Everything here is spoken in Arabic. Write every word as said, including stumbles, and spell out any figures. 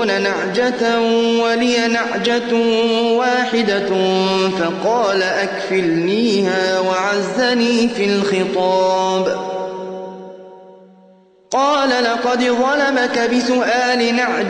نعجة ولي نعجة واحدة فقال أكفلنيها وعزني في الخطاب قال لقد ظلمك بسؤال نعجة